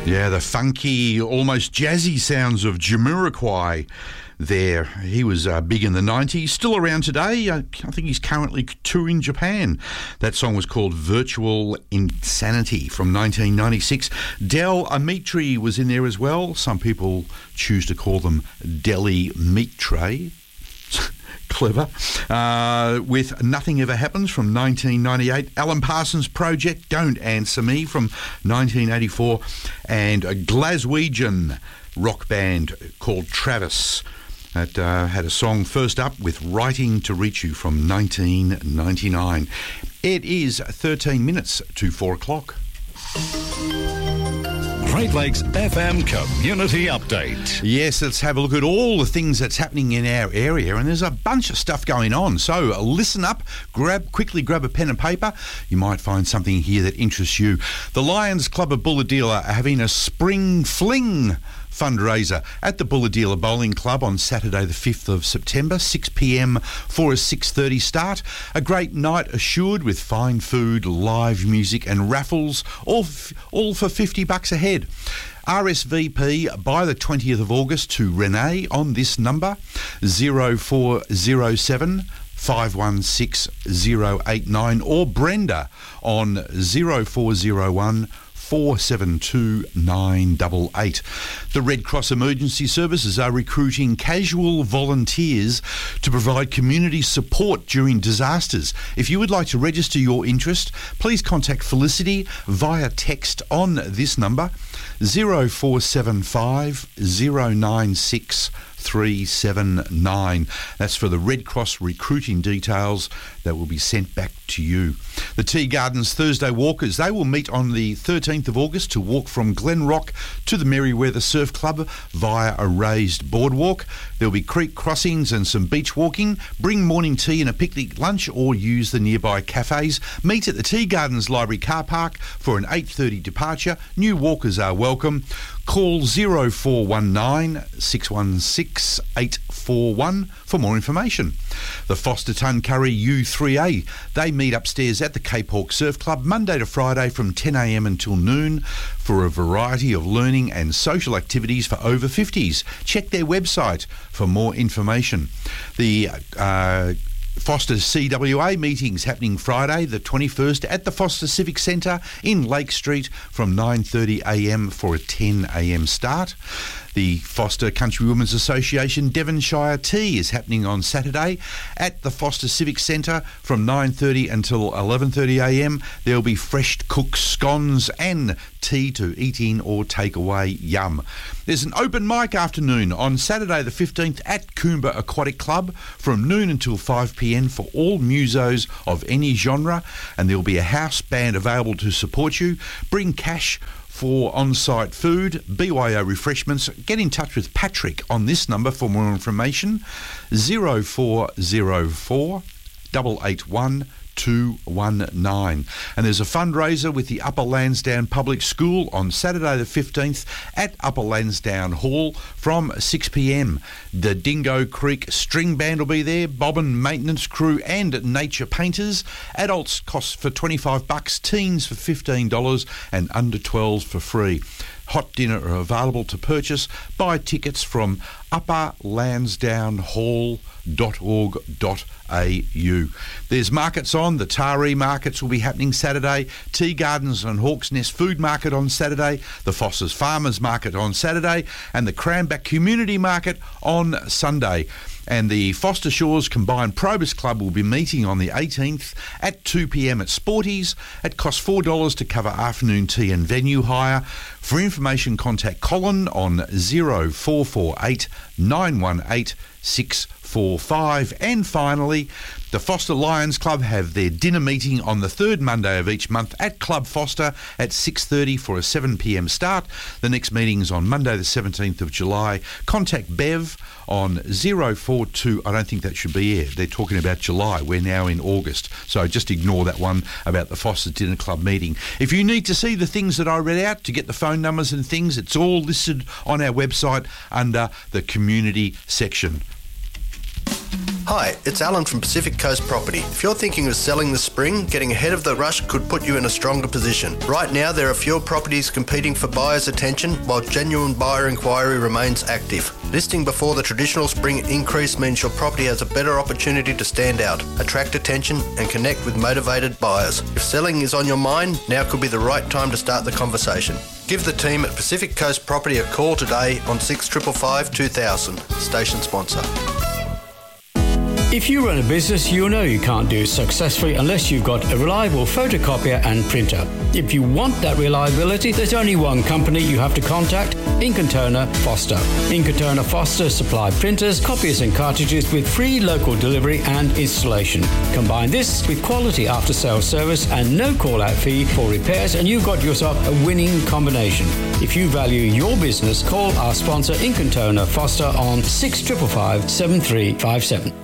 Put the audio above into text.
Yeah, the funky, almost jazzy sounds of Jamiroquai there. He was big in the 90s, still around today. I think he's currently touring Japan. That song was called Virtual Insanity from 1996. Del Amitri was in there as well. Some people choose to call them Deli Meat Tray. Clever. With Nothing Ever Happens from 1998, Alan Parsons Project, Don't Answer Me from 1984, and a Glaswegian rock band called Travis that had a song first up with Writing to Reach You from 1999. It is 13 minutes to 4 o'clock. Great Lakes FM Community Update. Yes, let's have a look at all the things that's happening in our area, and there's a bunch of stuff going on. So listen up, quickly grab a pen and paper. You might find something here that interests you. The Lions Club of Bulahdelah are having a Spring Fling fundraiser at the Bulahdelah Bowling Club on Saturday the 5th of September, 6 p.m. for a 6:30 start. A great night assured with fine food, live music and raffles, all for $50 a head. RSVP by the 20th of August to Renee on this number, 0407 516 089, or Brenda on 0401 472 988. The Red Cross Emergency Services are recruiting casual volunteers to provide community support during disasters. If you would like to register your interest, please contact Felicity via text on this number, 0475 096 379. That's for the Red Cross recruiting details that will be sent back to you. The Tea Gardens Thursday Walkers, they will meet on the 13th of August to walk from Glenrock to the Merryweather Surf Club via a raised boardwalk. There'll be creek crossings and some beach walking. Bring morning tea and a picnic lunch or use the nearby cafes. Meet at the Tea Gardens Library car park for an 8:30 departure. New walkers are welcome. Call 0419 616 841 for more information. The Foster Tuncurry U3A, they meet upstairs at the Cape Hawk Surf Club Monday to Friday from 10 a.m. until noon for a variety of learning and social activities for over 50s. Check their website for more information. The Foster CWA meetings happening Friday the 21st at the Foster Civic Centre in Lake Street from 9:30 a.m. for a 10 a.m. start. The Foster Country Women's Association Devonshire Tea is happening on Saturday at the Foster Civic Centre from 9:30 until 11:30 a.m. There'll be fresh cooked scones and tea to eat in or take away. Yum. There's an open mic afternoon on Saturday the 15th at Coomba Aquatic Club from noon until 5 p.m. for all musos of any genre, and there'll be a house band available to support you. Bring cash for on-site food, BYO refreshments. Get in touch with Patrick on this number for more information, 0404 881 219. And there's a fundraiser with the Upper Lansdowne Public School on Saturday the 15th at Upper Lansdowne Hall from 6 p.m. The Dingo Creek String Band will be there, Bobbin Maintenance Crew and Nature Painters. Adults cost for $25, teens for $15 and under 12s for free. Hot dinner are available to purchase. Buy tickets from upperlansdownehall.org.au. There's markets on. The Taree markets will be happening Saturday. Tea Gardens and Hawks Nest Food Market on Saturday. The Foster's Farmers Market on Saturday. And the Cranback Community Market on Sunday. And the Foster Shores Combined Probus Club will be meeting on the 18th at 2 p.m. at Sporties. It costs $4 to cover afternoon tea and venue hire. For information, contact Colin on 0448 918 645. And finally, the Foster Lions Club have their dinner meeting on the third Monday of each month at Club Foster at 6:30 for a 7 p.m. start. The next meeting is on Monday the 17th of July. Contact Bev on 042. I don't think that should be here. They're talking about July. We're now in August. So just ignore that one about the Foster Dinner Club meeting. If you need to see the things that I read out, to get the phone numbers and things, it's all listed on our website under the community section. Hi, it's Alan from Pacific Coast Property. If you're thinking of selling this spring, getting ahead of the rush could put you in a stronger position. Right now, there are fewer properties competing for buyers' attention, while genuine buyer inquiry remains active. Listing before the traditional spring increase means your property has a better opportunity to stand out, attract attention, and connect with motivated buyers. If selling is on your mind, now could be the right time to start the conversation. Give the team at Pacific Coast Property a call today on 6555 2000. Station sponsor. If you run a business, you know you can't do it successfully unless you've got a reliable photocopier and printer. If you want that reliability, there's only one company you have to contact, Ink & Toner Foster. Ink & Toner Foster supply printers, copiers and cartridges with free local delivery and installation. Combine this with quality after-sales service and no call-out fee for repairs, and you've got yourself a winning combination. If you value your business, call our sponsor Ink & Toner Foster on 6555 7357.